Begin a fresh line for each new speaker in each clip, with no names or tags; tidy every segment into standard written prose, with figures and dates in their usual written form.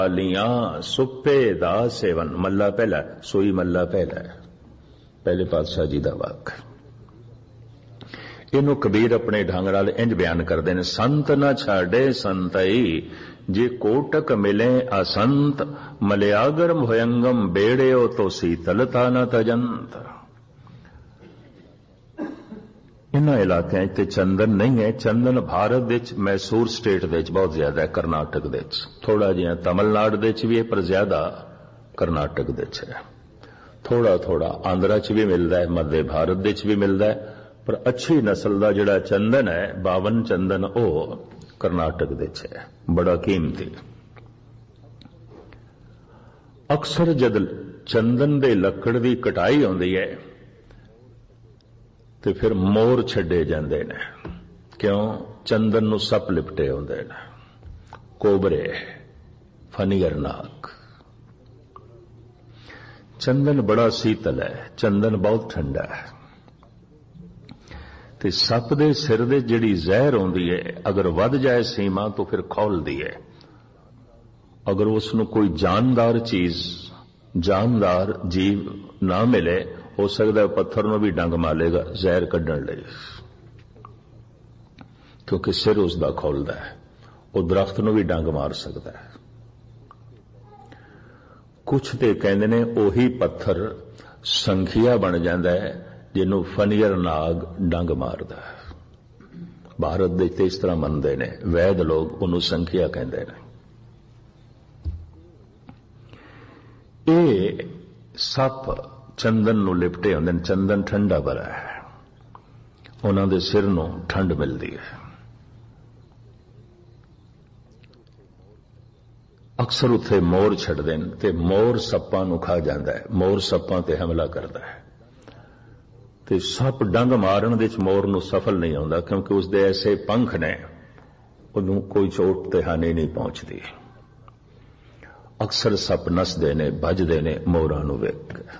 ਵਾਲੀਆਂ ਸੁੱਪੇ ਦਾ ਸੇਵਨ। ਮੱਲਾ ਪਹਿਲਾ, ਸੋਈ ਮੱਲਾ ਪਹਿਲਾ, ਪਹਿਲੇ ਪਾਤਸ਼ਾਹ ਜੀ ਦਾ ਵਾਕ। ਇਹਨੂੰ ਕਬੀਰ ਆਪਣੇ ਢੰਗ ਨਾਲ ਇੰਜ ਬਿਆਨ ਕਰਦੇ ਨੇ, ਸੰਤ ਨਾ ਛਾੜੇ ਸੰਤਈ, ਜੇ ਕੋਟਕ ਮਿਲੇ ਅਸੰਤ, ਮਲਿਆਗਰ ਭਯੰਗਮ ਬੇੜਿਓ ਤੋ ਸੀਤਲਤਾ ਨਾ ਤਜੰਤ। ਇਹਨਾਂ ਇਲਾਕਿਆਂ 'ਚ ਤੇ ਚੰਦਨ ਨਹੀਂ ਹੈ। ਚੰਦਨ ਭਾਰਤ ਦੇ ਵਿੱਚ ਮੈਸੂਰ ਸਟੇਟ ਦੇ ਵਿੱਚ ਬਹੁਤ ਜ਼ਿਆਦਾ ਹੈ, ਕਰਨਾਟਕ ਦੇ ਵਿੱਚ ਥੋੜਾ ਜਿਹਾ, ਤਮਿਲਨਾਡੂ ਦੇ ਵਿੱਚ ਵੀ ਹੈ ਪਰ ਜ਼ਿਆਦਾ ਕਰਨਾਟਕ ਦੇ ਵਿੱਚ ਹੈ। ਥੋੜਾ ਥੋੜਾ ਆਂਧਰਾ 'ਚ ਵੀ ਮਿਲਦਾ ਹੈ, ਮੱਧ ਭਾਰਤ ਦੇ ਵਿੱਚ ਵੀ ਮਿਲਦਾ ਹੈ, ਪਰ ਅੱਛੀ ਨਸਲ ਦਾ ਜਿਹੜਾ ਚੰਦਨ ਹੈ, 52 ਚੰਦਨ, ਉਹ ਕਰਨਾਟਕ ਦੇ ਵਿੱਚ ਹੈ, ਬੜਾ ਕੀਮਤੀ। ਅਕਸਰ ਜਦ ਚੰਦਨ ਦੇ ਲੱਕੜ ਦੀ ਕਟਾਈ ਹੁੰਦੀ ਹੈ ਤੇ ਫਿਰ ਮੋਰ ਛੱਡੇ ਜਾਂਦੇ ਨੇ। ਕਿਉਂ? ਚੰਦਨ ਨੂੰ ਸੱਪ ਲਿਪਟੇ ਹੁੰਦੇ ਨੇ, ਕੋਬਰੇ, ਫਨੀਅਰ ਨਾਗ। ਚੰਦਨ ਬੜਾ ਸੀਤਲ ਹੈ, ਚੰਦਨ ਬਹੁਤ ਠੰਡਾ ਹੈ, ਤੇ ਸੱਪ ਦੇ ਸਿਰ ਦੇ ਜਿਹੜੀ ਜ਼ਹਿਰ ਆਉਂਦੀ ਹੈ, ਅਗਰ ਵੱਧ ਜਾਏ ਸੀਮਾ ਤਾਂ ਫਿਰ ਖੋਲਦੀ ਹੈ। ਅਗਰ ਉਸ ਨੂੰ ਕੋਈ ਜਾਨਦਾਰ ਚੀਜ਼, ਜਾਨਦਾਰ ਜੀਵ ਨਾ ਮਿਲੇ, ਹੋ ਸਕਦਾ ਪੱਥਰ ਨੂੰ ਵੀ ਡੰਗ ਮਾਰੇਗਾ ਜ਼ਹਿਰ ਕੱਢਣ ਲਈ, ਕਿਉਂਕਿ ਸਿਰ ਉਸ ਦਾ ਖੋਲਦਾ ਹੈ। ਉਹ ਦਰਖਤ ਨੂੰ ਵੀ ਡੰਗ ਮਾਰ ਸਕਦਾ ਹੈ। ਕੁਛ ਤੇ ਕਹਿੰਦੇ ਨੇ ਉਹੀ ਪੱਥਰ ਸੰਖੀਆ ਬਣ ਜਾਂਦਾ ਹੈ ਜਿਹਨੂੰ ਫਨੀਅਰ ਨਾਗ ਡੰਗ ਮਾਰਦਾ ਹੈ। ਭਾਰਤ ਦੇ ਤੇ ਇਸ ਤਰ੍ਹਾਂ ਮੰਨਦੇ ਨੇ ਵੈਦ ਲੋਕ, ਉਹਨੂੰ ਸੰਖੀਆ ਕਹਿੰਦੇ ਨੇ। ਇਹ ਸੱਪ ਚੰਦਨ ਨੂੰ ਲਿਪਟੇ ਹੁੰਦੇ ਨੇ। ਚੰਦਨ ਠੰਡਾ ਬੜਾ ਹੈ, ਉਹਨਾਂ ਦੇ ਸਿਰ ਨੂੰ ਠੰਡ ਮਿਲਦੀ ਹੈ। ਅਕਸਰ ਉੱਥੇ ਮੋਰ ਛੱਡਦੇ ਨੇ ਤੇ ਮੋਰ ਸੱਪਾਂ ਨੂੰ ਖਾ ਜਾਂਦਾ ਹੈ, ਮੋਰ ਸੱਪਾਂ ਤੇ ਹਮਲਾ ਕਰਦਾ ਹੈ, ਤੇ ਸੱਪ ਡੰਗ ਮਾਰਨ ਦੇ ਵਿੱਚ ਮੋਰ ਨੂੰ ਸਫਲ ਨਹੀਂ ਆਉਂਦਾ, ਕਿਉਂਕਿ ਉਸਦੇ ਐਸੇ ਪੰਖ ਨੇ, ਉਹਨੂੰ ਕੋਈ ਚੋਟ ਤੇ ਹਾਨੀ ਨਹੀਂ ਪਹੁੰਚਦੀ। ਅਕਸਰ ਸੱਪ ਨੱਸਦੇ ਨੇ, ਭੱਜਦੇ ਨੇ ਮੋਰਾਂ ਨੂੰ ਵੇਖ ਕੇ।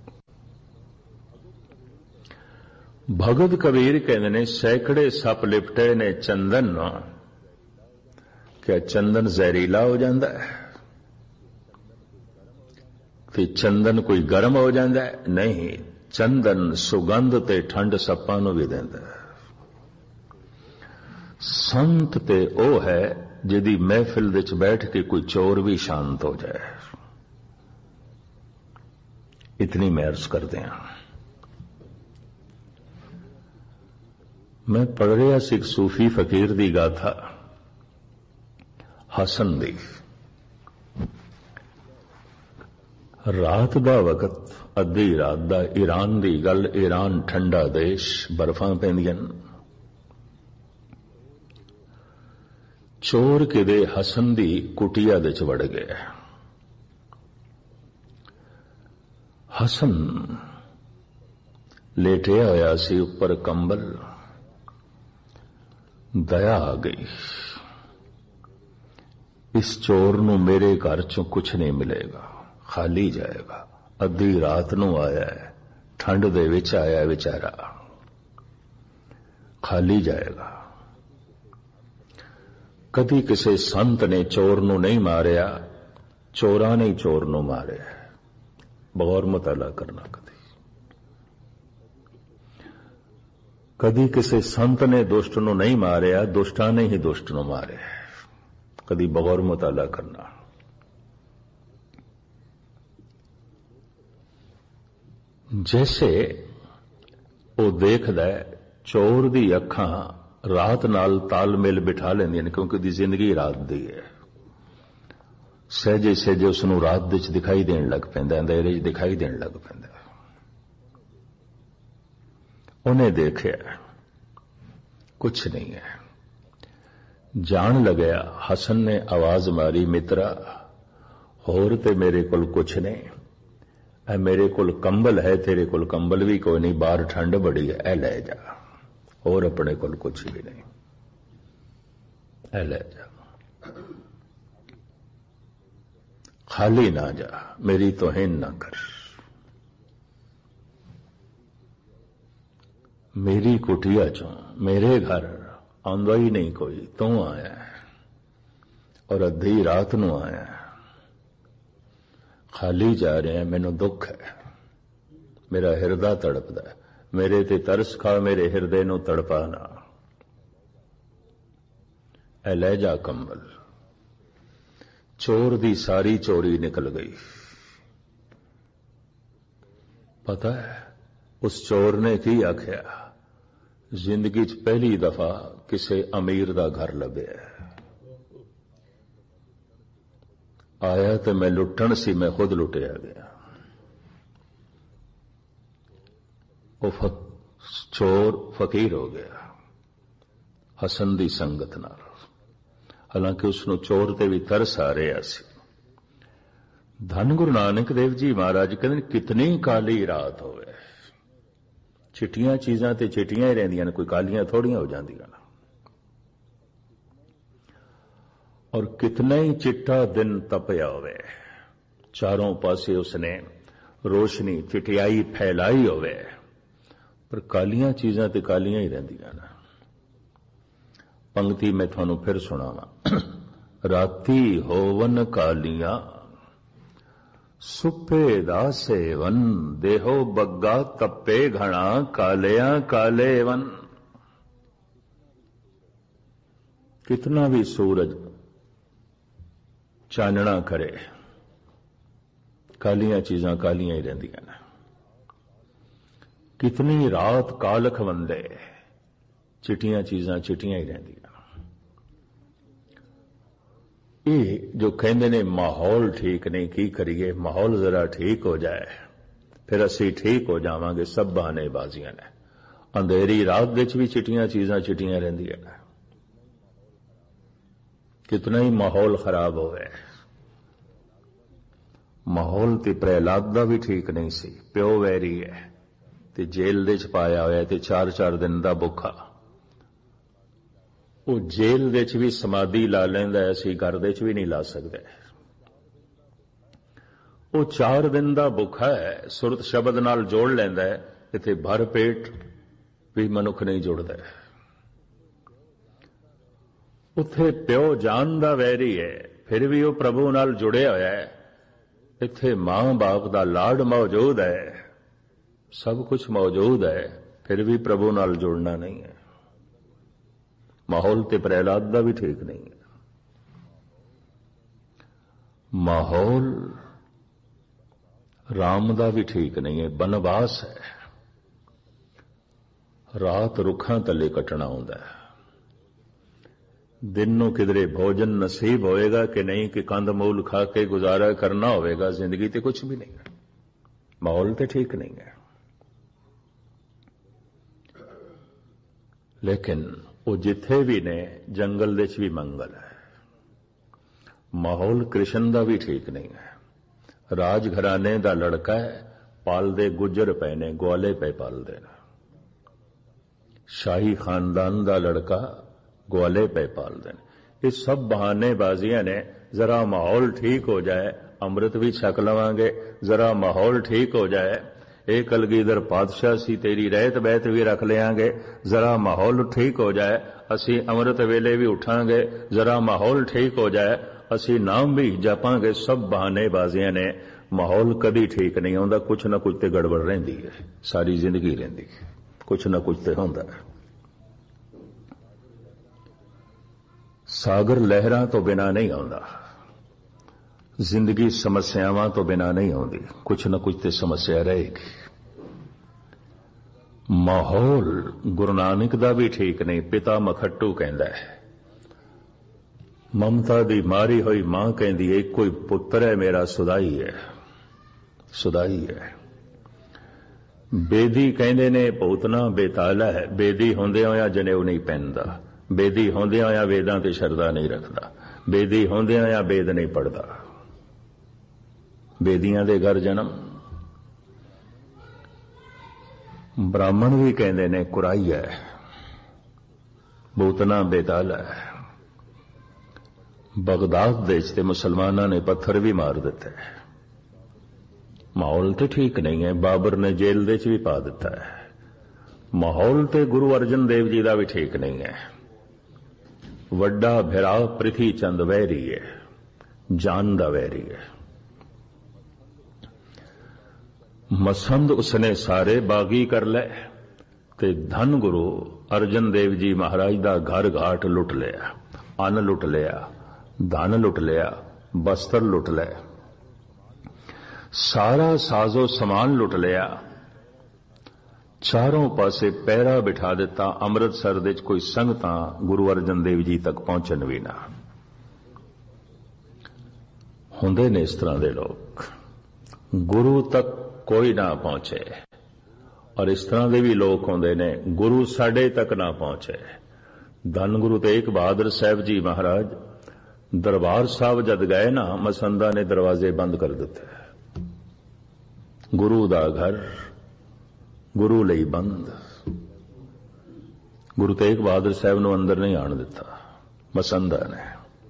ਭਗਤ ਕਬੀਰ ਕਹਿੰਦੇ ਨੇ, ਸੈਂਕੜੇ ਸੱਪ ਲਿਪਟੇ ਨੇ ਚੰਦਨ ਨੂੰ, ਕਿ ਚੰਦਨ ਜ਼ਹਿਰੀਲਾ ਹੋ ਜਾਂਦਾ ਹੈ ਤੇ ਚੰਦਨ ਕੋਈ ਗਰਮ ਹੋ ਜਾਂਦਾ ਹੈ? ਨਹੀਂ, ਚੰਦਨ ਸੁਗੰਧ ਤੇ ਠੰਡ ਸੱਪਾਂ ਨੂੰ ਵੀ ਦਿੰਦਾ ਹੈ। ਸੰਤ ਤੇ ਉਹ ਹੈ ਜਿਹਦੀ ਮਹਿਫਿਲ ਵਿੱਚ ਬੈਠ ਕੇ ਕੋਈ ਚੋਰ ਵੀ ਸ਼ਾਂਤ ਹੋ ਜਾਏ। ਇਤਨੀ ਮੈਂ ਅਰਜ਼ ਕਰਦੇ ਹਾਂ। ਮੈਂ ਪੜ੍ਹ ਰਿਹਾ ਸੀ ਇੱਕ ਸੂਫੀ ਫਕੀਰ ਦੀ ਗਾਥਾ, ਹਸਨ ਦੀ। ਰਾਤ ਦਾ ਵਕਤ, ਅੱਧੀ ਰਾਤ ਦਾ, ਈਰਾਨ ਦੀ ਗੱਲ। ਈਰਾਨ ਠੰਡਾ ਦੇਸ਼, ਬਰਫਾਂ ਪੈਂਦੀਆਂ। ਚੋਰ ਕਿਤੇ ਹਸਨ ਦੀ ਕੁਟੀਆ ਦੇ ਚ ਵੜ ਗਏ। ਹਸਨ ਲੇਟਿਆ ਹੋਇਆ ਸੀ ਉੱਪਰ ਕੰਬਲ। ਦਇਆ ਆ ਗਈ, ਇਸ ਚੋਰ ਨੂੰ ਮੇਰੇ ਘਰ ਚੋਂ ਕੁਛ ਨਹੀਂ ਮਿਲੇਗਾ, ਖਾਲੀ ਜਾਏਗਾ। ਅੱਧੀ ਰਾਤ ਨੂੰ ਆਇਆ ਹੈ, ਠੰਡ ਦੇ ਵਿੱਚ ਆਇਆ ਵਿਚਾਰਾ, ਖਾਲੀ ਜਾਏਗਾ। ਕਦੀ ਕਿਸੇ ਸੰਤ ਨੇ ਚੋਰ ਨੂੰ ਨਹੀਂ ਮਾਰਿਆ, ਚੋਰਾਂ ਨੇ ਚੋਰ ਨੂੰ ਮਾਰਿਆ। ਬਗੌਰ ਮੁਤਾਲਾ ਕਰਨਾ। ਕਦੀ ਕਿਸੇ ਸੰਤ ਨੇ ਦੁਸ਼ਟ ਨੂੰ ਨਹੀਂ ਮਾਰਿਆ, ਦੁਸ਼ਟਾਂ ਨੇ ਹੀ ਦੁਸ਼ਟ ਨੂੰ ਮਾਰਿਆ। ਕਦੀ ਬਗੌਰ ਮੁਤਾਲਾ ਕਰਨਾ। ਜੈਸੇ ਉਹ ਦੇਖਦਾ ਚੋਰ ਦੀ ਅੱਖਾਂ ਰਾਤ ਨਾਲ ਤਾਲਮੇਲ ਬਿਠਾ ਲੈਂਦੀਆਂ ਨੇ, ਕਿਉਂਕਿ ਉਹਦੀ ਜ਼ਿੰਦਗੀ ਰਾਤ ਦੀ ਹੈ। ਸਹਿਜੇ ਸਹਿਜੇ ਉਸ ਨੂੰ ਰਾਤ ਦੇ ਵਿੱਚ ਦਿਖਾਈ ਦੇਣ ਲੱਗ ਪੈਂਦਾ, ਅੰਧੇਰੇ 'ਚ ਦਿਖਾਈ ਦੇਣ ਲੱਗ ਪੈਂਦਾ। ਉਹਨੇ ਦੇਖਿਆ ਕੁਛ ਨਹੀਂ ਹੈ। ਜਾਣ ਲੱਗਿਆ, ਹਸਨ ਨੇ ਆਵਾਜ਼ ਮਾਰੀ, ਮਿੱਤਰਾ ਹੋਰ ਤੇ ਮੇਰੇ ਕੋਲ ਕੁਛ ਨਹੀਂ, ਐ ਮੇਰੇ ਕੋਲ ਕੰਬਲ ਹੈ, ਤੇਰੇ ਕੋਲ ਕੰਬਲ ਵੀ ਕੋਈ ਨਹੀਂ, ਬਾਹਰ ਠੰਡ ਬੜੀ ਹੈ, ਇਹ ਲੈ ਜਾ। ਹੋਰ ਆਪਣੇ ਕੋਲ ਕੁਛ ਵੀ ਨਹੀਂ, ਇਹ ਲੈ ਜਾ, ਖਾਲੀ ਨਾ ਜਾ, ਮੇਰੀ ਤੋਹੀਨ ਨਾ ਕਰ। मेरी कुटिया चो, मेरे घर आंदा ही नहीं कोई, तू आया और अद्धी रात नू आया। खाली जा रहे हैं, मैनू दुख है, मेरा हिरदा तड़पदा है, मेरे ते तरस खा, मेरे हिरदे नू तड़पा ना। ऐ लै जा कंबल। चोर दी सारी चोरी निकल गई। पता है उस चोर ने की आख्या, जिंदगी च पहली दफा किसी अमीर दा घर लभ्या। आया तो मैं लुटन सी, मैं खुद लुटिया गया। वो चोर फकीर हो गया हसन दी संगत नाल। हालांकि उसनों चोर ते भी तरस आ रहा सी। धन गुरु नानक देव जी महाराज कहते कितनी काली रात होवे, चिट्टियां चीजां ते चिट्टियां ही रहिंदियां ने, कोई कालियां थोड़ियां हो जांदियां ने। और कितना ही चिट्टा दिन तपया होवे, चारों पासे उसने रोशनी चिटियाई फैलाई होवे, पर कालियां चीजां ते कालियां ही रहिंदियां ने। पंक्ति मैं थानू फिर सुनावा। राती होवन कालियां सुपे दा सेवन, देहो बग्गा तपे घना, कालियां काले वन। कितना भी सूरज चानना करे, कालियां चीजां कालियां ही रहिंदियां ने। कितनी रात कालख वंदे, चिट्टियां चीजां चिट्टियां ही रहिंदियां। ये जो कहंदे ने माहौल ठीक नहीं, की करिए, माहौल जरा ठीक हो जाए फिर असी ठीक हो जावांगे, सब बहानेबाजियां ने। अंधेरी रात विच भी चिट्टियां चीजां चिट्टियां रहिंदियां ने। कितना ही माहौल खराब होवे, माहौल ते प्रहलाद दा भी ठीक नहीं सी। प्यो वैरी है ते जेल दे च पाया होया ते 4-4 दिन दा भुखा। वो जेल दे च भी समाधि ला लैंदा है, असीं घर दे च भी नहीं ला सकते। वो 4 दिन दा भुखा है, सुरत शब्द नाल जोड़ लैंदा है, इत्थे भर पेट भी मनुख नहीं जुड़दा। उत्थे प्यो जान दा वैरी है, फिर भी वो प्रभु नाल जुड़िया होया है। इत्थे मां बाप दा लाड मौजूद है, सब कुछ मौजूद है, फिर भी प्रभु नाल जुड़ना नहीं है। माहौल ते प्रहलाद दा भी ठीक नहीं है। माहौल राम दा भी ठीक नहीं है, बनवास है। रात रुखां तले कटना होंदा है, दिन नूं किधरे भोजन नसीब होएगा कि नहीं, कि कंद मूल खा के गुजारा करना होवेगा, जिंदगी ते कुछ भी नहीं है। माहौल ते ठीक नहीं है। लेकिन वो जिथे भी ने जंगल दे च भी मंगल है। माहौल कृष्ण दा भी ठीक नहीं है। राज घराने दा लड़का है, पालदे गुजर पे ने, ग्वाले पे पालदे ने। शाही खानदान दा लड़का ग्वाले पे पालदे ने। ये सब बहानेबाजियां ने। जरा माहौल ठीक हो जाए, अमृत भी छक लवांगे, जरा माहौल ठीक हो जाए, एक कलगीधर पातशाह सी, तेरी रहत बहत भी रख लेंगे, जरा माहौल ठीक हो जाए, असी अमृत वेले भी उठांगे, जरा माहौल ठीक हो जाए, असी नाम भी जपांगे। सब बहानेबाजियां ने। माहौल कदी ठीक नहीं होंदा, कुछ ना कुछ ते गड़बड़ रहिंदी है, सारी जिंदगी रहिंदी है, कुछ ना कुछ ते होंदा है। सागर लहरां तो बिना नहीं आउंदा, जिंदगी समस्यावां तो बिना नहीं आउंदी, कुछ ना कुछ ते समस्या रहेगी। माहौल गुरु नानक दा भी ठीक नहीं। पिता मखट्टू कहंदा है, ममता दी मारी हुई मां कहंदी है, कोई पुत्र है मेरा सुदाई है, सुदाई है। बेदी कहंदे ने भूतना बेताला है, बेदी होंदे होया जनेऊ नहीं पहनदा, बेदी होंदे होया वेदां ते शरदा नहीं रखदा, बेदी होंदे होया वेद नहीं पढ़दा। बेदियां दे घर जन्म। ब्राह्मण भी कहंदे ने कुराई है, भूतना बेताला है। बगदाद देश ते मुसलमाना ने पत्थर भी मार दिते। माहौल तो ठीक नहीं है, बाबर ने जेल दे च भी पा दिता है। माहौल ते गुरु अर्जन देव जी का भी ठीक नहीं है। वड्डा भिरा पृथ्वी चंद वैरी है, जान दा वैरी है। मसंद उसने सारे बागी कर ले ते धन गुरु अर्जन देव जी महाराज दा घर घाट लुट लिया, अन्न लुट लिया, धन लुट लिया, वस्त्र लुट ले, सारा साजो समान लुट लिया, चारों पासे पैरा बिठा दिता। अमृतसर दे कोई संगतां गुरु अर्जन देव जी तक पहुंचन भी ना। हुंदे ने इस तरह दे लोग, गुरु तक कोई ना पहुंचे, और इस तरह के भी लोग होंदे ने गुरु साडे तक ना पहुंचे। धन गुरु तेग बहादुर साहब जी महाराज दरबार साहब जद गए ना, मसंदा ने दरवाजे बंद कर दिते। गुरु दा घर गुरु लई बंद। गुरु तेग बहादुर साहब नूं अंदर नहीं आण दिता मसंदा ने।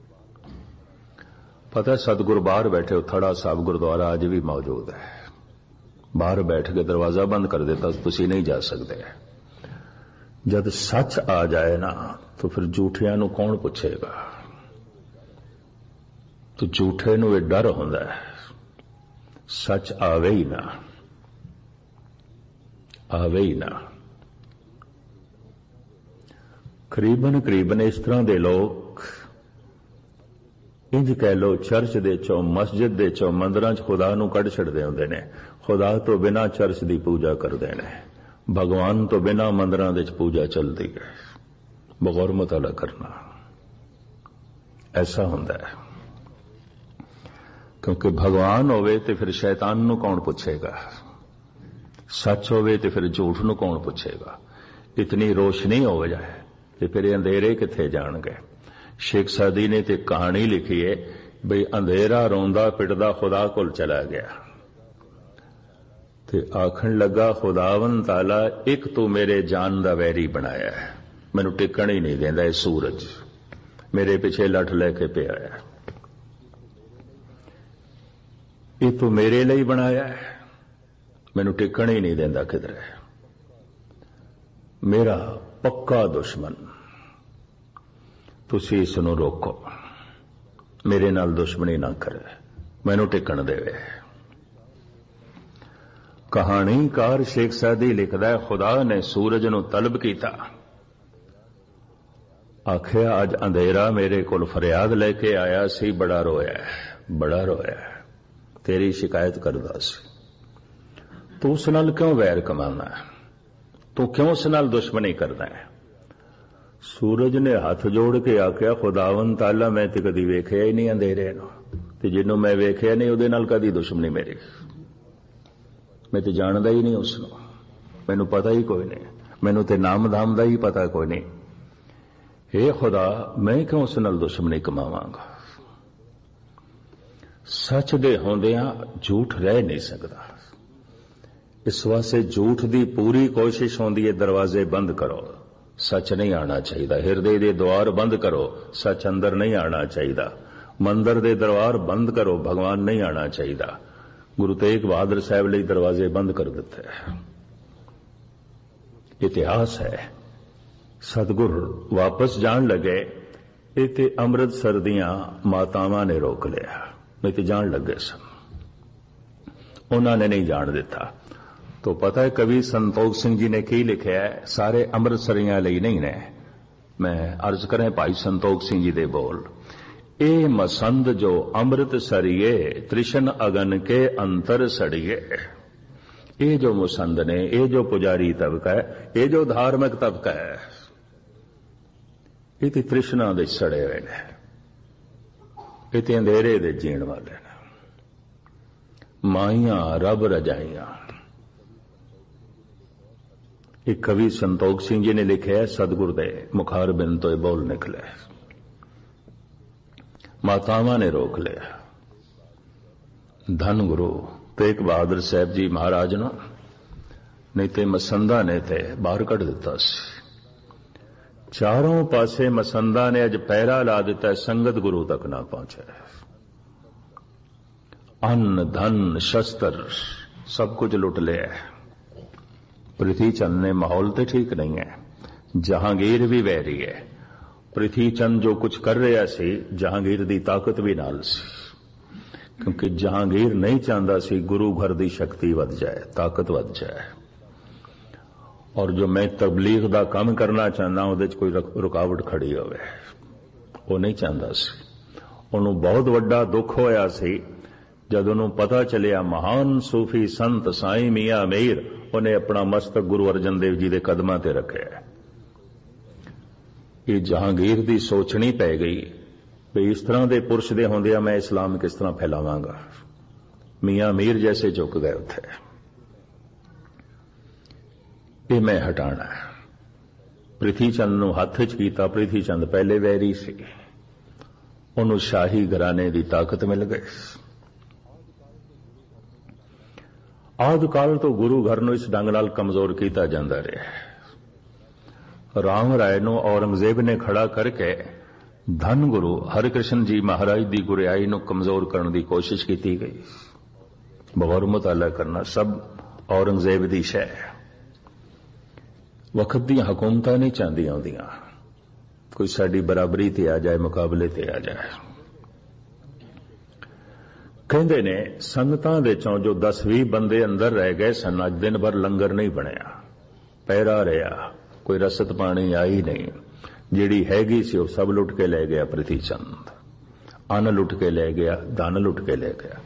पता सतगुरु बाहर बैठे, थड़ा साहब गुरुद्वारा अज भी मौजूद है, बाहर बैठ के दरवाजा बंद कर देता, तुसी नहीं जा सकते। जब सच आ जाए ना तो फिर झूठियां नूं कौन पुछेगा। तो झूठे नूं ये डर हुंदा है, सच आवे ही ना, आवे ही ना। करीबन करीबन इस तरह के लोग इंज कह लो चर्च दे चो मस्जिद दे चो मंदिरां च खुदा नूं कढ छड़दे हुंदे ने। खुदा तो बिना चर्च की पूजा करते हैं, भगवान तो बिना मंदिरां दे पूजा चलती है। बगौर मुताला करना ऐसा हुंदा है, क्योंकि भगवान होवे ते फिर शैतान नूं कौन पुछेगा, सच होवे ते फिर झूठ नूं कौन पुछेगा। इतनी रोशनी हो जाए ते फिर अंधेरे किथे जाणगे। शेख सादी ने ते कहानी लिखी है बई अंधेरा रोंदा पिटदा खुदा कोल चला गया ते आखण लगा, खुदावन ताला एक तू मेरे जान दा वैरी बनाया है, मैनू टिकण ही नहीं देंदा। ये सूरज मेरे पिछे लठ लैके पिया है, ये तू मेरे लिए बनाया है, मैनू टिकण ही नहीं देंदा किधरे। मेरा पक्का दुश्मन, तुसी इसनूं रोको, मेरे नाल दुश्मनी ना करे, मैनू टिकण देवे। कहानीकार शेख सादी लिखदा है, खुदा ने सूरज नूं तलब कीता, आखिया अज अंधेरा मेरे कोल फरियाद लेके आया सी, बड़ा रोया है, बड़ा रोया है, तेरी शिकायत करदा सी। तू उस नाल क्यों वैर कमाना है, तू क्यों उस नाल दुश्मनी करदा है। सूरज ने हाथ जोड़ के आखिया, खुदावन ताला मैं ते कदी वेखिया ही नहीं अंधेरे नूं, ते जिन्नों मैं वेखिया नहीं उहदे नाल कदी दुश्मनी मेरी, मैं तो जानदा ही नहीं उसनूं, मैनू पता ही कोई नहीं, मैनू तो नाम धाम दा ही पता कोई नहीं। हे खुदा मैं क्यों उस नाल दुश्मनी कमावांगा। सच दे होंदियां झूठ रह नहीं सकता, इस वास्ते झूठ दी पूरी कोशिश होंदी है दरवाजे बंद करो, सच नहीं आना चाहिए। हिरदे दे द्वार बंद करो, सच अंदर नहीं आना चाहिए। मंदिर दे दरबार बंद करो, भगवान नहीं आना चाहिए। गुरु तेग बहादुर साहब लिए दरवाजे बंद कर दिते। इतिहास है। सतगुर वापस जान लगे, इते अमृतसर दियां मातावां ने रोक लिया, नहीं तो जान लगे सन, उन्होंने नहीं जान दिता। तो पता है कवि संतोख सिंह जी ने की लिखा है, सारे अमृतसरियां लिए नहीं ने। मैं अर्ज करें भाई संतोख सिंह जी दे बोल, ए मसंद जो अमृत सरिये त्रिशन अगन के अंतर सड़िए। ये जो मुसंद ने, ये जो पुजारी तबका है, ये जो धार्मिक तबका है, ये तो तृष्णा दे सड़े हुए ने, ये तो अंधेरे दे जीण वाले ने। माइयां रब रजाइयां। एक कवि संतोख सिंह जी ने लिखे है, सतगुर दे मुखार बिन तो बोल निकले। मातावां ने रोक लिया। धन गुरु तेग बहादुर साहब जी महाराज नूं, नहीं तो मसंदा ने ते बाहर कढ़ दिता सी। चारों पासे मसंदा ने अज पैरा ला दिता, संगत गुरु तक ना पहुंचे। अन्न धन शस्त्र सब कुछ लुट लिया। पृथ्वी चंद ने माहौल तो ठीक नहीं है, जहांगीर भी वैरी है। पृथ्वी चंद जो कुछ कर रहा सी, जहांगीर दी ताकत भी नाल सी। क्योंकि जहांगीर नहीं चाहता सी गुरु घर की शक्ति वध जाए, ताकत वध जाए। और जो मैं तबलीग का काम करना चाहता उहदे च कोई रुकावट खड़ी होवे, वो नहीं चाहता सी। उन्होंने बहुत वड्डा दुख होया सी जद उन्होंने पता चलिया महान सूफी संत साईं मियां मीर उन्हें अपना मस्तक गुरु अर्जन देव जी के कदमां ते रखिया। ये जहांगीर की सोचनी पै गई भी इस तरह के पुरुष दे होंदिया मैं इस्लाम किस तरह फैलावांगा। मियां मीर जैसे झुक गए उथे, ये मैं हटाना है। प्रिथी चंद नूं हथ च कीता। प्रिथी चंद पहले वैरी सी, उन्होंने शाही घराने की ताकत मिल गई। आदि काल तो गुरु घर नूं इस ढंग नाल कमजोर किया जाता रहा। राम राय नूं औरंगजेब ने खड़ा करके धन गुरु हरकृष्ण जी महाराज की गुरियाई नूं कमजोर करने की कोशिश की गई। बगौर मुताला करना सब औरंगजेब की शह। वक्त दी हुकूमतां नहीं चाहदियां होंदियां कोई साडी बराबरी ते आ जाए, मुकाबले ते आ जाए। कहंदे ने संगतां दे चों जो 10-20 बंदे अंदर रह गए सन, अज दिन भर लंगर नहीं बनया, पैरा रहा, कोई रसद पानी आई नहीं। जिहड़ी हैगी सी वो सब लुट के ले गया प्रिथी चंद। अन्न लुट के ले गया, धन लुट के ले गया।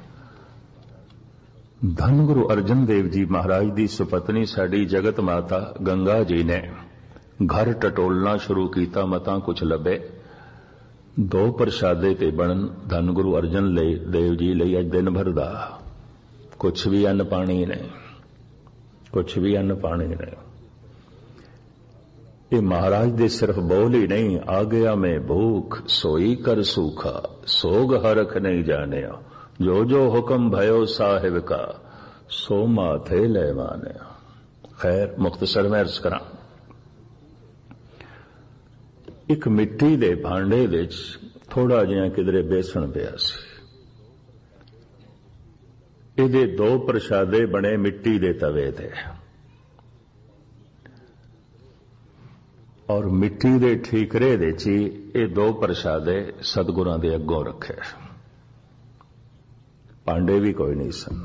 धन गुरु अर्जन देव जी महाराज की सुपत्नी साडी जगत माता गंगा जी ने घर टटोलना शुरू किया। मतां कुछ लभे, 2 प्रशादे ते बनन धन गुरु अर्जन देव जी लई अज दिन भर दा कुछ भी अन्न पानी नहीं, कुछ भी अन्न पानी नहीं। ये महाराज दे सिर्फ बोल ही नहीं, आ गया मैं भूख सोई कर सूखा, सोग हरख नहीं जाने, जो जो हुक्म भयो साहिब का, सो माथे ले माने। खैर मुख्तसर में अर्ज करा। एक मिट्टी दे भांडे विच थोड़ा जिहा किधरे बेसन पिया सी। इहदे 2 प्रशादे बने मिट्टी दे तवे ते, और मिट्टी दे ठीकरे दे ची ये 2 प्रशादे सतगुरां दे अगों रखे। भांडे भी कोई नहीं सन,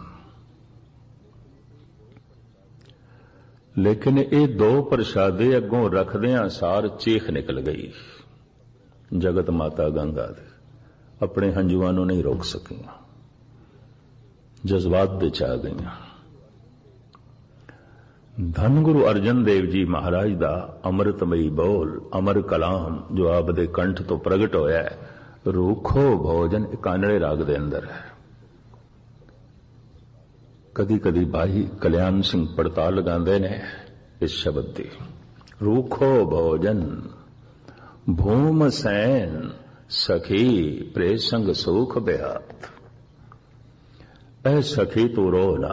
लेकिन ये 2 प्रशादे अगों रखदियां सार चीख निकल गई। जगत माता गंगा दे अपने हंजुआं नूं नहीं रोक सकियां, जज्बात विच आ गईयां। धन गुरु अर्जन देव जी महाराज दा अमृतमयी बोल, अमर कलाम जो आप दे कंठ तो प्रगट होया है, रूखो भोजन कानड़े राग दे अंदर है। कदी कदी भाई कल्याण सिंह पड़ताल लगाते ने इस शब्द की, रूखो भोजन भूम सैन सखी प्रेसंग सुख ब्यात। ऐ सखी तू रो ना।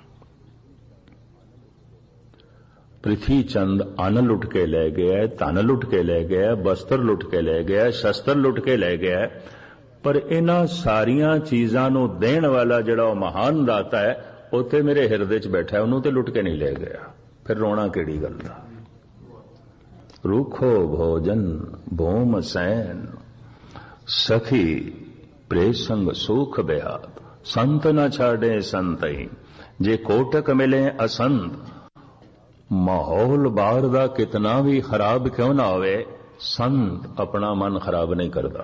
पृथ्वी चंद अन्न लुट के ले गया, धन लुट के ले गया, वस्त्र लुट के ले गया, शस्त्र लुट के ले गया, पर इन्हां सारियां चीजां नूं देण वाला जिहड़ा महान दाता है उत्थे मेरे हिरदे च बैठा है, उन्होंने तो लुट के नहीं ले गया। फिर रोना केड़ी गल दा। रूखो भोजन भूम सैन सखी प्रेसंग सुख ब्यात। संत न छाड़े संतई जे कोटक मिले असंत। माहौल बाहर दा कितना भी खराब क्यों ना होवे, संत अपना मन खराब नहीं करता।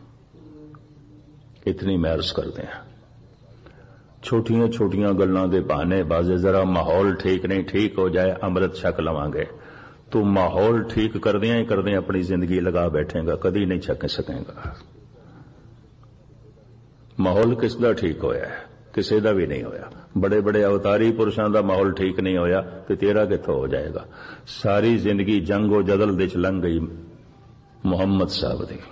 इतनी महर्स करते हैं। छोटियां छोटियां गल्लां दे बहाने बाजे जरा माहौल ठीक नहीं, ठीक हो जाए अमृत छक लवांगे। तू माहौल ठीक करदियां ही करदियां अपनी जिंदगी लगा बैठेगा, कदी नहीं छक सकेगा। माहौल किसदा ठीक होया है? किसी का भी नहीं होया। बड़े बड़े अवतारी पुरुषों का माहौल ठीक नहीं होया तो तेरा कित्थों हो जाएगा। सारी जिंदगी जंगो जदल दे च लंघ गई मुहम्मद साहब दी।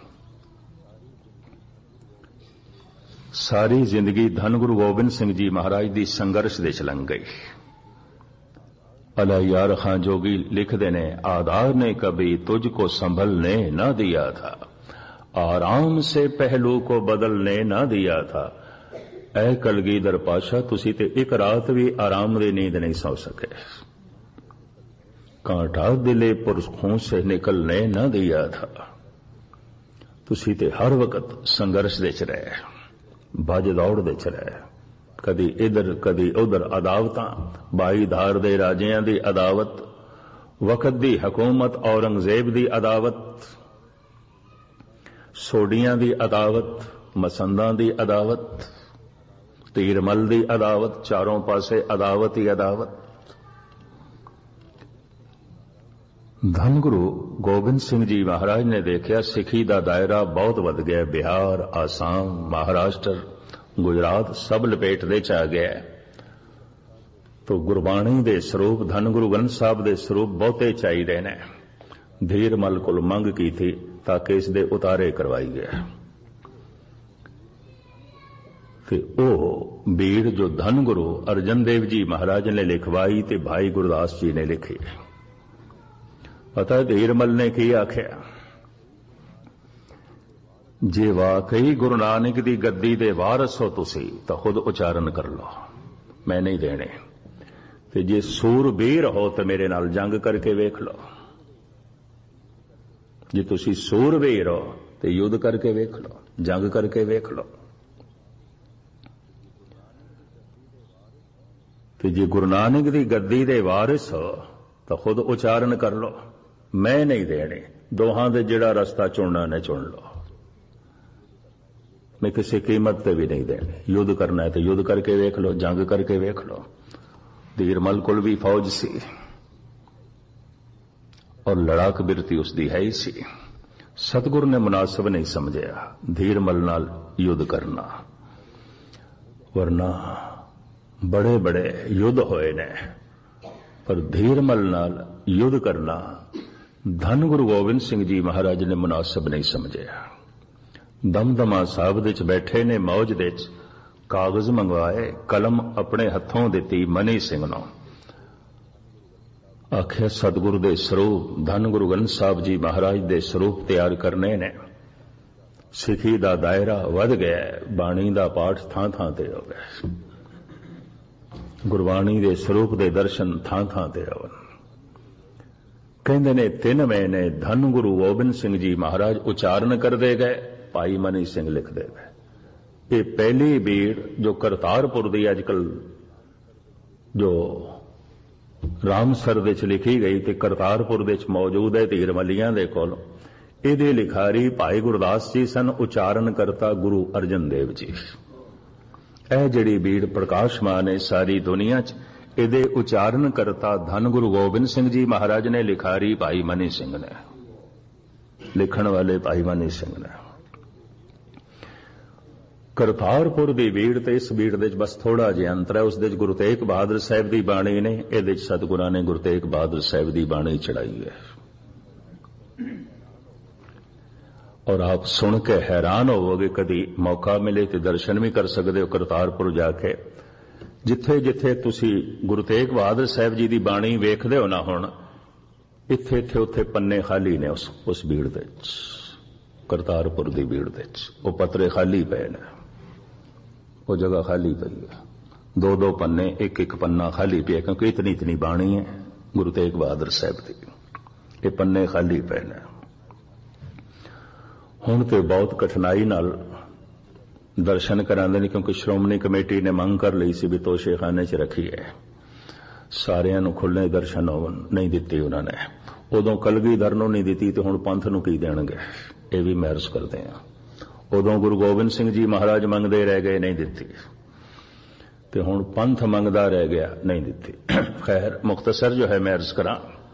सारी जिंदगी धन गुरु गोबिंद सिंह जी महाराज की संघर्ष दे च लंघ गई। अला यार खां जोगी लिखते ने, आधार ने कभी तुझको संभलने न दिया था, आराम से पहलू को बदलने न दिया था। ऐ कलगीधर पाशा तुसी ते एक रात भी आराम दी नींद नहीं सौ सके। कांटा दिले पुरखों से निकलने न दिया था। तुसी ते हर वक्त संघर्ष दे च रहे। ਭਜ ਦੌੜਦੇ ਚ ਰਹੇ। ਕਦੀ ਇਧਰ ਕਦੀ ਉਧਰ ਅਦਾਵਤਾਂ, 22 ਧਾਰ ਦੇ ਰਾਜਿਆਂ ਦੀ ਅਦਾਵਤ, ਵਕਤ ਦੀ ਹਕੂਮਤ, ਔਰੰਗਜ਼ੇਬ ਦੀ ਅਦਾਵਤ, ਸੋਡੀਆਂ ਦੀ ਅਦਾਵਤ, ਮਸੰਦਾਂ ਦੀ ਅਦਾਵਤ, ਧੀਰਮਲ ਦੀ ਅਦਾਵਤ, ਚਾਰੋਂ ਪਾਸੇ ਅਦਾਵਤ ਹੀ ਅਦਾਵਤ। ਧੰਨ ਗੁਰੂ ਗੋਬਿੰਦ ਸਿੰਘ ਜੀ ਮਹਾਰਾਜ ਨੇ ਦੇਖਿਆ ਸਿੱਖੀ ਦਾ ਦਾਇਰਾ ਬਹੁਤ ਵੱਧ ਗਿਆ। ਬਿਹਾਰ, ਆਸਾਮ, ਮਹਾਰਾਸ਼ਟਰ, ਗੁਜਰਾਤ ਸਭ ਲਪੇਟ ਦੇ ਚ ਆ ਗਿਆ। ਤੋ ਗੁਰਬਾਣੀ ਦੇ ਸਰੂਪ, ਧੰਨ ਗੁਰੂ ਗ੍ਰੰਥ ਸਾਹਿਬ ਦੇ ਸਰੂਪ ਬਹੁਤੇ ਚਾਹੀਦੇ ਨੇ। ਧੀਰਮਲ ਕੋਲ ਮੰਗ ਕੀਤੀ ਤਾਂ ਕਿ ਇਸ ਦੇ ਉਤਾਰੇ ਕਰਵਾਈ ਗਏ। ਤੇ ਉਹ ਬੀੜ ਜੋ ਧੰਨ ਗੁਰੂ ਅਰਜਨ ਦੇਵ ਜੀ ਮਹਾਰਾਜ ਨੇ ਲਿਖਵਾਈ ਤੇ ਭਾਈ ਗੁਰਦਾਸ ਜੀ ਨੇ ਲਿਖੀ। ਪਤਾ ਧੀਰਮਲ ਨੇ ਕੀ ਆਖਿਆ? ਜੇ ਵਾਕਈ ਗੁਰੂ ਨਾਨਕ ਦੀ ਗੱਦੀ ਦੇ ਵਾਰਸ ਹੋ ਤੁਸੀਂ ਤਾਂ ਖੁਦ ਉਚਾਰਨ ਕਰ ਲਓ, ਮੈਂ ਨਹੀਂ ਦੇਣੇ। ਤੇ ਜੇ ਸੂਰਬੀਰ ਹੋ ਤਾਂ ਮੇਰੇ ਨਾਲ ਜੰਗ ਕਰਕੇ ਵੇਖ ਲਓ। ਜੇ ਤੁਸੀਂ ਸੂਰਬੀਰ ਹੋ ਤੇ ਯੁੱਧ ਕਰਕੇ ਵੇਖ ਲਓ, ਜੰਗ ਕਰਕੇ ਵੇਖ ਲਓ। ਤੇ ਜੇ ਗੁਰੂ ਨਾਨਕ ਦੀ ਗੱਦੀ ਦੇ ਵਾਰਿਸ ਹੋ ਤਾਂ ਖੁਦ ਉਚਾਰਨ ਕਰ ਲਓ, ਮੈਂ ਨਹੀਂ ਦੇਣੇ। ਦੋਹਾਂ ਦੇ ਜਿਹੜਾ ਰਸਤਾ ਚੁਣਨਾ ਨੇ ਚੁਣ ਲਓ, ਮੈਂ ਕਿਸੇ ਕੀਮਤ ਤੇ ਵੀ ਨਹੀਂ ਦੇਣੇ। ਯੁੱਧ ਕਰਨਾ ਹੈ ਤੇ ਯੁੱਧ ਕਰਕੇ ਵੇਖ ਲਓ, ਜੰਗ ਕਰਕੇ ਵੇਖ ਲਓ। ਧੀਰਮਲ ਕੋਲ ਵੀ ਫੌਜ ਸੀ ਔਰ ਲੜਾਕ ਬਿਰਤੀ ਉਸਦੀ ਹੈ ਹੀ ਸੀ। ਸਤਿਗੁਰ ਨੇ ਮੁਨਾਸਬ ਨਹੀਂ ਸਮਝਿਆ ਧੀਰਮਲ ਨਾਲ ਯੁੱਧ ਕਰਨਾ, ਵਰਨਾ ਬੜੇ ਬੜੇ ਯੁੱਧ ਹੋਏ ਨੇ, ਪਰ ਧੀਰਮਲ ਨਾਲ ਯੁੱਧ ਕਰਨਾ ਧੰਨ ਗੁਰੂ ਗੋਬਿੰਦ ਸਿੰਘ ਜੀ ਮਹਾਰਾਜ ਨੇ ਮੁਨਾਸਬ ਨਹੀਂ ਸਮਝਿਆ। ਦਮਦਮਾ ਸਾਹਿਬ ਦੇ ਚ ਬੈਠੇ ਨੇ, ਮੌਜ ਦੇ ਚ ਕਾਗਜ਼ ਮੰਗਵਾਏ, ਕਲਮ ਆਪਣੇ ਹੱਥੋਂ ਦਿੱਤੀ ਮਨੀ ਸਿੰਘ ਨੂੰ। ਆਖਿਆ ਸਤਿਗੁਰੂ ਦੇ ਸਰੂਪ ਧੰਨ ਗੁਰੂ ਗ੍ਰੰਥ ਸਾਹਿਬ ਜੀ ਮਹਾਰਾਜ ਦੇ ਸਰੂਪ ਤਿਆਰ ਕਰਨੇ ਨੇ। ਸਿੱਖੀ ਦਾ ਦਾਇਰਾ ਵੱਧ ਗਿਆ, ਬਾਣੀ ਦਾ ਪਾਠ ਥਾਂ ਥਾਂ ਤੇ ਹੋ ਗਿਆ, ਗੁਰਬਾਣੀ ਦੇ ਸਰੂਪ ਦੇ ਦਰਸ਼ਨ ਥਾਂ ਥਾਂ ਤੇ ਹੋਣ। ਕਹਿੰਦੇ ਨੇ 3 ਮਹੀਨੇ ਧੰਨ ਗੁਰੂ ਗੋਬਿੰਦ ਸਿੰਘ ਜੀ ਮਹਾਰਾਜ ਉਚਾਰਨ ਕਰਦੇ ਗਏ, ਭਾਈ ਮਨੀ ਸਿੰਘ ਲਿਖਦੇ ਗਏ। ਇਹ ਪਹਿਲੀ ਬੀੜ ਜੋ ਕਰਤਾਰਪੁਰ ਦੀ ਅੱਜਕੱਲ ਜੋ ਰਾਮਸਰ ਦੇ ਚ ਲਿਖੀ ਗਈ ਤੇ ਕਰਤਾਰਪੁਰ ਦੇ ਚ ਮੌਜੂਦ ਹੈ ਧੀਰਮਲੀਆਂ ਦੇ ਕੋਲ, ਇਹਦੇ ਲਿਖਾਰੀ ਭਾਈ ਗੁਰਦਾਸ ਜੀ ਸਨ, ਉਚਾਰਨ ਕਰਤਾ ਗੁਰੂ ਅਰਜਨ ਦੇਵ ਜੀ। ਇਹ ਜਿਹੜੀ ਬੀੜ ਪ੍ਰਕਾਸ਼ਮਾਨ ਹੈ ਸਾਰੀ ਦੁਨੀਆ 'ਚ, ਇਹਦੇ ਉਚਾਰਨ ਕਰਤਾ ਧੰਨ ਗੁਰੂ ਗੋਬਿੰਦ ਸਿੰਘ ਜੀ ਮਹਾਰਾਜ ਨੇ, ਲਿਖਾਰੀ ਭਾਈ ਮਨੀ ਸਿੰਘ ਨੇ, ਲਿਖਣ ਵਾਲੇ ਭਾਈ ਮਨੀ ਸਿੰਘ ਨੇ। ਕਰਤਾਰਪੁਰ ਦੀ ਬੀੜ ਤੇ ਇਸ ਬੀੜ ਦੇ ਬਸ ਥੋੜਾ ਜਿਹਾ ਅੰਤਰ ਹੈ। ਉਸ ਦੇ ਗੁਰੂ ਤੇਗ ਬਹਾਦਰ ਸਾਹਿਬ ਦੀ ਬਾਣੀ ਨੇ, ਇਹਦੇ ਚ ਸਤਿਗੁਰਾਂ ਨੇ ਗੁਰੂ ਤੇਗ ਬਹਾਦਰ ਸਾਹਿਬ ਦੀ ਬਾਣੀ ਚੜਾਈ ਹੈ। ਔਰ ਆਪ ਸੁਣ ਕੇ ਹੈਰਾਨ ਹੋਵੋਗੇ, ਕਦੀ ਮੌਕਾ ਮਿਲੇ ਤੇ ਦਰਸ਼ਨ ਵੀ ਕਰ ਸਕਦੇ ਹੋ ਕਰਤਾਰਪੁਰ ਜਾ ਕੇ। ਜਿੱਥੇ ਜਿੱਥੇ ਤੁਸੀਂ ਗੁਰੂ ਤੇਗ ਬਹਾਦਰ ਸਾਹਿਬ ਜੀ ਦੀ ਬਾਣੀ ਵੇਖਦੇ ਹੋ ਨਾ ਹੁਣ, ਇੱਥੇ ਇੱਥੇ ਉੱਥੇ ਪੰਨੇ ਖਾਲੀ ਨੇ ਉਸ ਬੀੜ ਦੇ ਵਿੱਚ, ਕਰਤਾਰਪੁਰ ਦੀ ਬੀੜ ਦੇ ਵਿੱਚ। ਉਹ ਪੱਤਰੇ ਖਾਲੀ ਪਏ ਨੇ, ਉਹ ਜਗ੍ਹਾ ਖਾਲੀ ਪਈ ਹੈ। 2-2 ਪੰਨੇ, ਇੱਕ ਪੰਨਾ ਖਾਲੀ ਪਿਆ, ਕਿਉਂਕਿ ਇਤਨੀ ਬਾਣੀ ਹੈ ਗੁਰੂ ਤੇਗ ਬਹਾਦਰ ਸਾਹਿਬ ਦੀ। ਇਹ ਪੰਨੇ ਖਾਲੀ ਪਏ ਨੇ। ਹੁਣ ਤੇ ਬਹੁਤ ਕਠਿਨਾਈ ਨਾਲ ਦਰਸ਼ਨ ਕਰਾਉਂਦੇ ਨੇ, ਕਿਉਂਕਿ ਸ਼੍ਰੋਮਣੀ ਕਮੇਟੀ ਨੇ ਮੰਗ ਕਰ ਲਈ ਸੀ ਵੀ ਤੋਸ਼ੇਖਾਨੇ 'ਚ ਰੱਖੀਏ, ਸਾਰਿਆਂ ਨੂੰ ਖੁੱਲ੍ਹੇ ਦਰਸ਼ਨ ਹੋਣ, ਨਹੀਂ ਦਿੱਤੀ ਉਹਨਾਂ ਨੇ। ਉਦੋਂ ਕਲਗੀਧਰ ਨੂੰ ਨਹੀਂ ਦਿੱਤੀ ਤੇ ਹੁਣ ਪੰਥ ਨੂੰ ਕੀ ਦੇਣਗੇ, ਇਹ ਵੀ ਮਹਿਰਸ ਕਰਦੇ ਆ। ਉਦੋਂ ਗੁਰੂ ਗੋਬਿੰਦ ਸਿੰਘ ਜੀ ਮਹਾਰਾਜ ਮੰਗਦੇ ਰਹਿ ਗਏ, ਨਹੀਂ ਦਿੱਤੀ, ਤੇ ਹੁਣ ਪੰਥ ਮੰਗਦਾ ਰਹਿ ਗਿਆ, ਨਹੀਂ ਦਿੱਤੀ। ਖੈਰ ਮੁਖਤਸਰ ਜੋ ਹੈ ਮੈਂ ਅਰਜ਼ ਕਰਾਂ,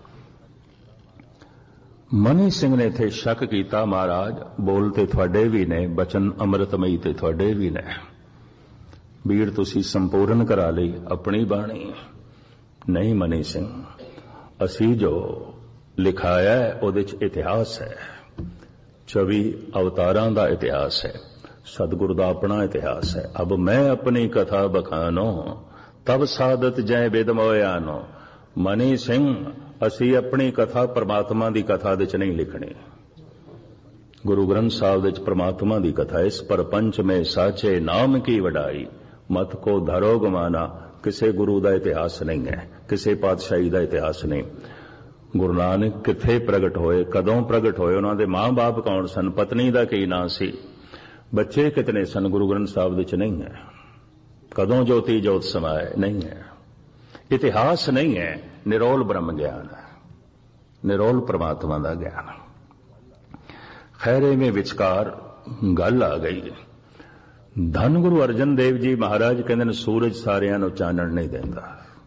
ਮਨੀ ਸਿੰਘ ਨੇ ਇੱਥੇ ਸ਼ੱਕ ਕੀਤਾ, ਮਹਾਰਾਜ ਬੋਲ ਤੇ ਤੁਹਾਡੇ ਵੀ ਨੇ, ਬਚਨ ਅੰਮ੍ਰਿਤਮਈ ਤੇ ਤੁਹਾਡੇ ਵੀ ਨੇ, ਬੀੜ ਤੁਸੀਂ ਸੰਪੂਰਨ ਕਰਾ ਲਈ ਆਪਣੀ ਬਾਣੀ। ਨਹੀਂ ਮਨੀ ਸਿੰਘ, ਅਸੀਂ ਜੋ ਲਿਖਾਇਆ ਹੈ ਉਹਦੇ ਚ ਇਤਿਹਾਸ ਹੈ, 24 ਅਵਤਾਰਾਂ ਦਾ ਇਤਿਹਾਸ ਹੈ, ਸਤਿਗੁਰ ਦਾ ਆਪਣਾ ਇਤਿਹਾਸ ਹੈ। ਅਬ ਮੈਂ ਆਪਣੀ ਕਥਾ ਬਖਾਨੋ, ਤਬ ਸਾਦਤ ਜੈ ਬਿਦ ਮੋਇਆਨੋ। ਮਨੀ ਸਿੰਘ, ਅਸੀਂ ਆਪਣੀ ਕਥਾ ਪ੍ਰਮਾਤਮਾ ਦੀ ਕਥਾ ਦੇ ਚ ਨਹੀਂ ਲਿਖਣੀ। ਗੁਰੂ ਗ੍ਰੰਥ ਸਾਹਿਬ ਦੇ ਚ ਪ੍ਰਮਾਤਮਾ ਦੀ ਕਥਾ, ਇਸ ਪਰਪੰਚ ਮੇਂ ਸਾਚੇ ਨਾਮ ਕੀ ਵਡਾਈ, ਮਤ ਕੋ ਧਰੋ ਗਮਾਨਾ। ਕਿਸੇ ਗੁਰੂ ਦਾ ਇਤਿਹਾਸ ਨਹੀਂ ਹੈ, ਕਿਸੇ ਪਾਤਸ਼ਾਹੀ ਦਾ ਇਤਿਹਾਸ ਨਹੀਂ। ਗੁਰੂ ਨਾਨਕ ਕਿੱਥੇ ਪ੍ਰਗਟ ਹੋਏ, ਕਦੋਂ ਪ੍ਰਗਟ ਹੋਏ, ਉਹਨਾਂ ਦੇ ਮਾਂ-ਬਾਪ ਕੌਣ ਸਨ, ਪਤਨੀ ਦਾ ਕੀ ਨਾਂ ਸੀ, बच्चे कितने सन, गुरु ग्रंथ साहब च नहीं है। कदों ज्योति जोत समाए नहीं है। इतिहास नहीं है, निरोल ब्रह्म ज्ञान है, निरोल परमात्मा का ज्ञान। खैरे में विचकार गल आ गई। धन गुरु अर्जन देव जी महाराज कहते हैं सूरज सारियां नूं चानण नहीं देंदा,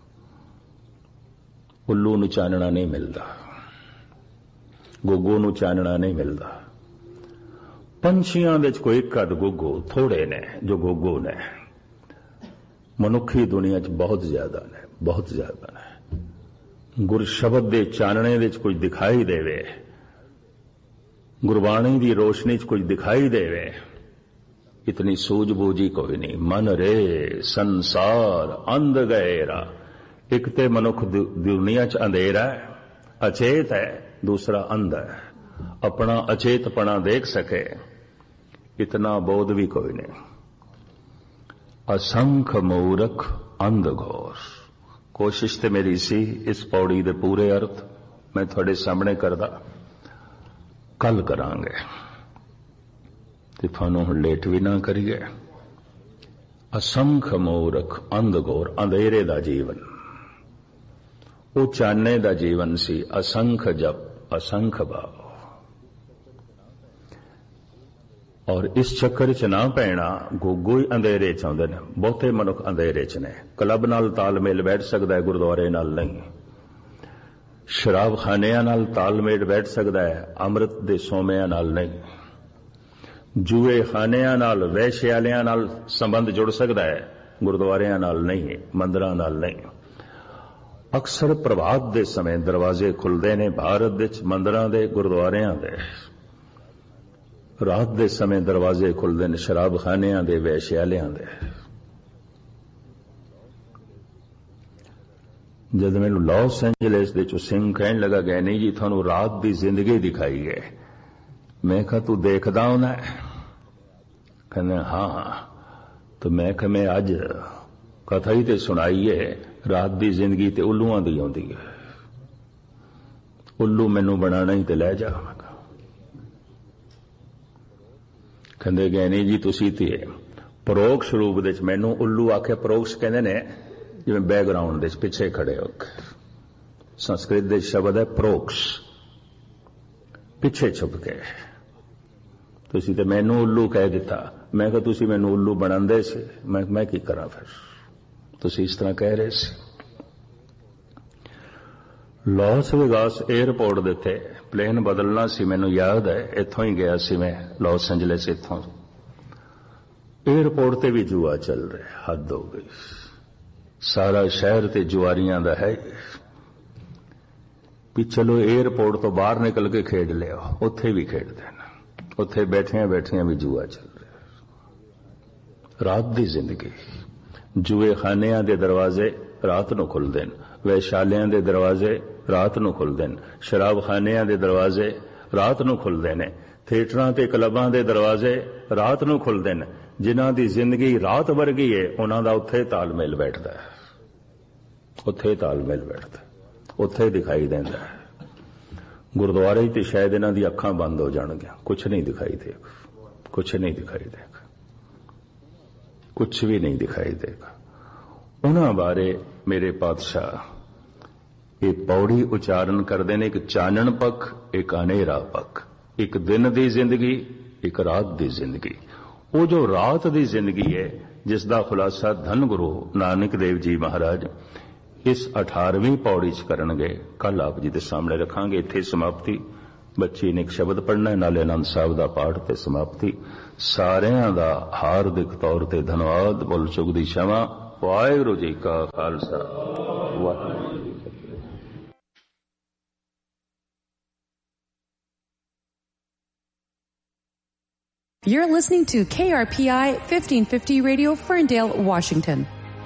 उल्लू नूं चानणा नहीं मिलता, गुग्गू नूं चानणा नहीं मिलता। पंछियां दे कोई एक अध गुग्गू थोड़े ने जो गुग्गू ने, मनुखी दुनिया च बहुत ज्यादा ने, बहुत ज्यादा ने। गुर शब्द दे चानणे दे कुछ दिखाई देवे, गुरबाणी दी रोशनी च कुछ दिखाई देवे, इतनी सूझबूझ ही कोई नहीं। मन रे संसार अंध गएरा। एक ते मनुख दुनिया च अंधेरा है, अचेत है, दूसरा अंध है। अपना अचेतपना देख सके इतना बोध भी कोई नहीं। असंख मूर्ख अंध घोर। कोशिश तो मेरी सी इस पौड़ी दे पूरे अर्थ मैं थोड़े सामने करदा, कल करांगे ते थानू हुण लेट भी ना करिए। असंख मूर्ख अंध घोर, अंधेरे दा जीवन, वो चाने दा जीवन सी। असंख जप असंख भाव। और इस चक्कर च ना पैना। गुग्गू ही अंधेरे च आउंदे ने, बहुते मनुख अंधेरे च ने। क्लब नाल तालमेल बैठ सकदा है, गुरुद्वारे नाल नहीं। शराब खानियां नाल तालमेल बैठ सकदा है, अमृत दे सोमियां नाल नहीं। जूए खानियां नाल, वैश्यालियां नाल संबंध जुड़ सकदा है, गुरुद्वारियां नाल नहीं, मंदिरां नाल नहीं। अक्सर प्रभात दे समय दरवाजे खुलदे ने भारत दे मंदिरां दे, गुरुद्वारियां दे। रात दे समय दरवाजे खुलदे ने शराब खानियां दे, वैश्यालियां दे। जद मैनू लॉस एंजलिस दे सिंह कहन लगा गया नहीं जी थानू रात दी जिंदगी दिखाई है। मैं कहा तू देखदा होना? कहने हाँ। तो मैं कहा मैं अज कथा ही ते सुनाई है, रात दी जिंदगी ते उल्लुआं दी आउंदी है। उल्लू मैनू बनाना ही ते लै जा। कहंदे गए नहीं जी तुसी ते परोक्ष रूप दे मैनू उल्लू आखे। परोक्ष कहंदे ने जिवें बैकग्राउंड दे पिछे खड़े हो। संस्कृत दे शब्द है परोक्ष, पिछे छुप के। तुसी ते मैनू उल्लू कह दिता। मैं कहा तुसी मैनू उल्लू बनांदे सी, मैं की करा फिर? तुसी इस तरह कह रहे सी। लॉस वेगास एयरपोर्ट दे ते प्लेन बदलना सी, मैनू याद है, इत्थों ही गया सी मैं लॉस एंजलिस। इत्थों एयरपोर्ट ते भी जुआ चल रहा, हद हो गई। सारा शहर ते जुआरियां दा है भी चलो एयरपोर्ट तो बाहर निकल के खेड लिया, उत्थे भी खेडदे ने, उत्थे बैठियां बैठियां भी जुआ चल रहा। रात दी जिंदगी। जुए खानियां दे दरवाजे रात नूं खुलदे ने, वैशालियां दे दरवाजे रात नूं खुलदे ने, शराब खानियां दे दरवाजे रात नूं खुलदे ने, थिएटरां ते क्लबां दे दरवाजे रात नूं खुलदे ने। जिन्हां दी जिंदगी रात वर्गी है उन्हां दा उत्थे तालमेल बैठदा है, उत्थे तालमेल बैठदा, उत्थे दिखाई देंदा है। गुरुद्वारे ते शायद इन्हां दी अखां बंद हो जाणगियां, कुछ नहीं दिखाई देगा, कुछ नहीं दिखाई देगा, कुछ भी नहीं दिखाई देगा। उन्हां बारे मेरे पातशाह ये पौड़ी उचारण करदे ने, एक चानण पख, एक अनेरा पख, एक दिन दी जिंदगी, एक रात दी जिंदगी। वो जो रात दी जिंदगी है जिसका खुलासा धन गुरु नानक देव जी महाराज इस 18वीं पौड़ी च करनगे, कल आप जी के सामने रखांगे। इत्थे समाप्ति। बच्ची ने एक शब्द पढ़ना, नाले आनंद साहब का पाठ ते समाप्ति। सारियां दा हार्दिक तौर ते धन्यवाद। बोल चुक दी क्षमा। वाहिगुरू जी का खालसा, वाहिगुरू जी की फतेह।
You're listening to KRPI 1550 Radio, Ferndale, Washington.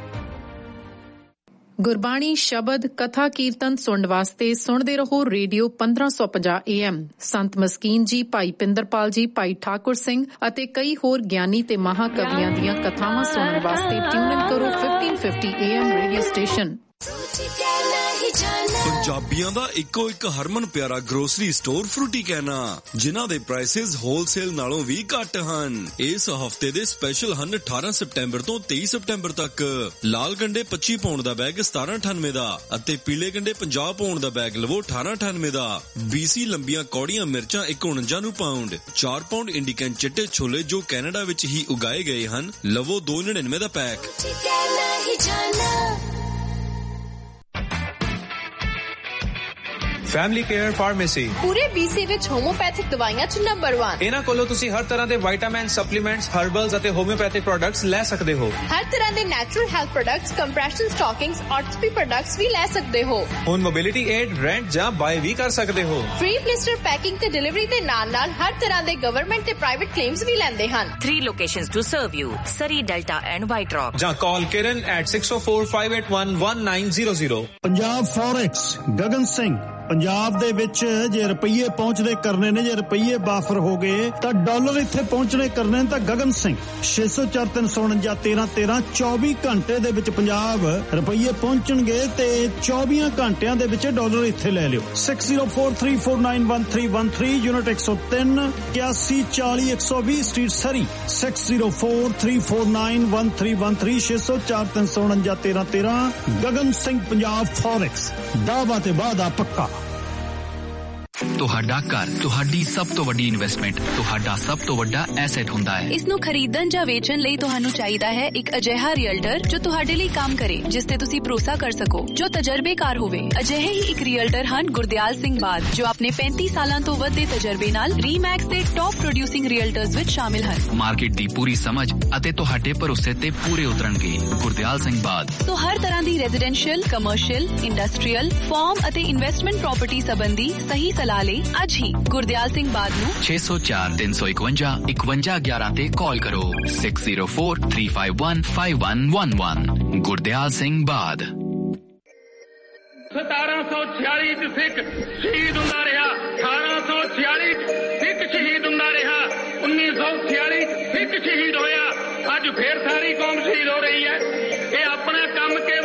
Gurbani ਸ਼ਬਦ ਕਥਾ ਕੀਰਤਨ ਸੁਣਨ ਵਾਸਤੇ ਸੁਣਦੇ ਰਹੋ ਰੇਡੀਓ 1550 AM। ਸੰਤ ਮਸਕੀਨ ਜੀ, ਭਾਈ ਪਿੰਦਰਪਾਲ ਜੀ, ਭਾਈ ਠਾਕੁਰ ਸਿੰਘ ਅਤੇ ਕਈ ਹੋਰ ਗਿਆਨੀ ਤੇ ਮਹਾਕਵੀਆਂ ਦੀਆਂ ਕਥਾਵਾਂ ਸੁਣਨ ਵਾਸਤੇ ਟਿਊਨ ਇਨ ਕਰੋ 1550 AM ਰੇਡੀਓ ਸਟੇਸ਼ਨ।
ਪੰਜਾਬੀਆਂ ਦਾ ਇੱਕੋ ਇੱਕ ਹਰਮਨ ਪਿਆਰਾ ਗਰੋਸਰੀ ਸਟੋਰ ਫਰੂਟੀਕੈਨਾ, ਜਿਨ੍ਹਾਂ ਦੇ ਪ੍ਰਾਈਸਿਸ ਹੋਲਸੇਲ ਨਾਲੋਂ ਵੀ ਘੱਟ ਹਨ। ਇਸ ਹਫਤੇ ਦੇ ਸਪੈਸ਼ਲ ਹਨ 18 ਸਤੰਬਰ ਤੋਂ 23 ਸਤੰਬਰ ਤੱਕ। ਲਾਲ ਗੰਡੇ 25 ਪਾਉਂਡ ਦਾ ਬੈਗ 1798 ਦਾ ਅਤੇ ਪੀਲੇ ਗੰਡੇ 50 ਪਾਉਂਡ ਦਾ ਬੈਗ ਲਵੋ 1898 ਦਾ। BC ਲੰਬੀਆਂ ਕੌੜੀਆਂ ਮਿਰਚਾਂ 149 ਨੂੰ ਪਾਉਂਡ। 4 ਪਾਉਂਡ ਇੰਡੀਕਨ ਚਿੱਟੇ ਛੋਲੇ ਜੋ ਕੈਨੇਡਾ ਵਿੱਚ ਹੀ ਉਗਾਏ ਗਏ ਹਨ, ਲਵੋ 299 ਦਾ ਪੈਕ।
ਫੈਮਿਲੀ ਕੇਅਰ ਫਾਰਮੇਸੀ
ਪੂਰੇ BC ਵਿੱਚ ਹੋਮੋਪੈਥਿਕ ਦਵਾਈਆਂ 'ਚ ਨੰਬਰ 1।
ਇਹਨਾਂ ਕੋਲੋਂ ਤੁਸੀਂ ਹਰ ਤਰ੍ਹਾਂ ਦੇ ਵਿਟਾਮਿਨ, ਸਪਲੀਮੈਂਟਸ, ਹਰਬਲਸ ਅਤੇ ਹੋਮਿਓਪੈਥਿਕ ਪ੍ਰੋਡਕਟਸ ਲੈ ਸਕਦੇ ਹੋ।
ਹਰ ਤਰ੍ਹਾਂ ਦੇ natural health products, compression ਸਟਾਕਿੰਗਸ, ਆਰਥੋਪੀ products ਵੀ ਲੈ ਸਕਦੇ ਹੋ।
ਹੁਣ ਮੋਬਿਲਿਟੀ ਏਡ, ਰੈਂਟ ਜਾਂ ਬਾਏ ਵੀ ਕਰ ਸਕਦੇ ਹੋ।
ਫ੍ਰੀ ਬਲਿਸਟਰ ਪੈਕਿੰਗ ਤੇ ਡਿਲੀਵਰੀ ਦੇ ਨਾਲ-ਨਾਲ ਹਰ ਤਰ੍ਹਾਂ ਦੇ ਗਵਰਨਮੈਂਟ ਤੇ ਪ੍ਰਾਈਵੇਟ ਕਲੇਮਸ ਵੀ ਲੈਂਦੇ ਹਨ।
3 locations to serve you: Surrey, Delta and White Rock.
ਜਾਂ ਕਾਲ ਕਿਰਨ at 6045811900।
ਪੰਜਾਬ ਫੋਰੈਕਸ ਗਗਨ ਸਿੰਘ। ਪੰਜਾਬ ਦੇ ਵਿੱਚ ਜੇ ਰੁਪਈਏ ਪਹੁੰਚਦੇ ਕਰਨੇ ਨੇ, ਜੇ ਰੁਪਈਏ ਬਾਫਰ ਹੋ ਗਏ ਤਾਂ ਡਾਲਰ ਇੱਥੇ ਪਹੁੰਚਣੇ ਕਰਨੇ ਨੇ ਤਾਂ ਗਗਨ ਸਿੰਘ 604-349-1313 24 ਘੰਟੇ ਦੇ ਵਿੱਚ ਪੰਜਾਬ ਰੁਪਈਏ ਪਹੁੰਚਣਗੇ ਤੇ 24 ਘੰਟਿਆਂ ਦੇ ਵਿੱਚ ਡਾਲਰ ਇੱਥੇ ਲੈ ਲਿਓ। 6043491313 ਯੂਨਿਟ 103 8140-120 ਸਟਰੀਟ ਸਰੀ 6043491313 604-349-1313 ਗਗਨ ਸਿੰਘ ਪੰਜਾਬ ਫੋਰੈਕਸ। ਦਾਅਵਾ ਤੇ ਵਾਅਦਾ ਪੱਕਾ।
ਤੁਹਾਡਾ ਘਰ ਤੁਹਾਡੀ ਸਭ ਤੋਂ ਵੱਡੀ ਇਨਵੈਸਟਮੈਂਟ, ਤੁਹਾਡਾ ਸਭ ਤੋਂ ਵੱਡਾ ਐਸੈਟ ਹੁੰਦਾ ਹੈ।
ਇਸ ਨੂੰ ਖਰੀਦਣ ਜਾਂ ਵੇਚਣ ਲਈ ਤੁਹਾਨੂੰ ਚਾਹੀਦਾ ਹੈ ਇੱਕ ਅਜਿਹਾ ਰੀਅਲਟਰ ਜੋ ਤੁਹਾਡੇ ਲਈ ਕੰਮ ਕਰੇ, ਜਿਸ ਤੇ ਤੁਸੀਂ ਭਰੋਸਾ ਕਰ ਸਕੋ, ਜੋ ਤਜਰਬੇਕਾਰ ਹੋਵੇ। ਅਜਿਹੇ ਹੀ ਇੱਕ ਰੀਅਲਟਰ ਹਨ ਗੁਰਦਿਆਲ ਸਿੰਘ ਬਾਦ, ਜੋ ਆਪਣੇ 35 ਸਾਲਾਂ ਤੋਂ ਵੱਧ ਦੇ ਤਜਰਬੇ ਨਾਲ ਰੀਮੈਕਸ ਦੇ ਟੌਪ ਪ੍ਰੋਡਿਊਸਿੰਗ ਰੀਅਲਟਰਸ ਵਿੱਚ ਸ਼ਾਮਿਲ ਹਨ।
ਮਾਰਕੀਟ ਦੀ ਪੂਰੀ ਸਮਝ ਅਤੇ ਤੁਹਾਡੇ ਭਰੋਸੇ ਤੇ ਪੂਰੇ ਉਤਰਨਗੇ। ਗੁਰਦਿਆਲ ਸਿੰਘ ਬਾਦ।
ਸੋ ਹਰ ਤਰ੍ਹਾਂ ਦੀ ਰੈਜ਼ੀਡੈਂਸ਼ੀਅਲ, ਕਮਰਸ਼ੀਅਲ, ਇੰਡਸਟਰੀਅਲ, ਫਾਰਮ ਅਤੇ ਇਨਵੈਸਟਮੈਂਟ ਪ੍ਰਾਪਰਟੀ ਸੰਬੰਧੀ ਸਹੀ ਸਲਾਹ ਲਈ ਅੱਜ ਹੀ ਗੁਰਦਿਆਲ ਸਿੰਘ ਬਾਦ ਨੂੰ
6043515111 ਤੇ ਕਾਲ ਕਰੋ। 6043515111 ਗੁਰਦਿਆਲ ਸਿੰਘ ਬਾਦ।
1746 ਚ ਸਿੱਖ ਸ਼ਹੀਦ ਹੁੰਦਾ ਰਿਹਾ, 1846 ਚ ਸਿੱਖ ਸ਼ਹੀਦ ਹੁੰਦਾ ਰਿਹਾ, 1946 ਚ ਸਿੱਖ ਸ਼ਹੀਦ ਹੋਇਆ, ਅੱਜ ਫੇਰ ਸਾਰੀ ਕੌਮ ਸ਼ਹੀਦ ਹੋ ਰਹੀ ਹੈ। ਇਹ ਆਪਣਾ ਕੰਮ ਕੇ